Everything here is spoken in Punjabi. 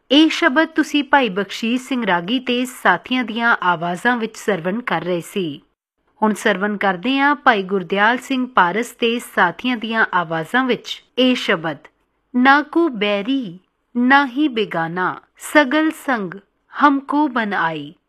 ਇਹ ਸ਼ਬਦ ਤੁਸੀਂ ਭਾਈ ਬਖਸ਼ੀਸ਼ ਸਿੰਘ ਰਾਗੀ ਤੇ ਸਾਥੀਆਂ ਦੀਆਂ ਆਵਾਜ਼ਾਂ ਵਿੱਚ ਸਰਵਣ ਕਰ ਰਹੇ ਸੀ। ਹੁਣ ਸਰਵਣ ਕਰਦੇ ਹਾਂ ਭਾਈ ਗੁਰਦਿਆਲ ਸਿੰਘ ਪਾਰਸ ਤੇ ਸਾਥੀਆਂ ਦੀਆਂ ਆਵਾਜ਼ਾਂ ਵਿੱਚ ਇਹ ਸ਼ਬਦ। ਨਾ ਕੋ ਬੈਰੀ ਨਾ ਹੀ ਬੇਗਾਨਾ, ਸਗਲ ਸੰਗ ਹਮਕੋ ਬਨ ਆਈ।